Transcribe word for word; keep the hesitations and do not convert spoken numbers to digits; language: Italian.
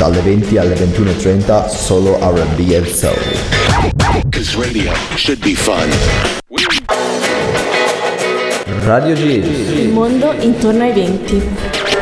dalle venti alle ventuno e trenta solo R and B e Soul. Cause radio should be fun. Radio G. Il mondo intorno ai venti.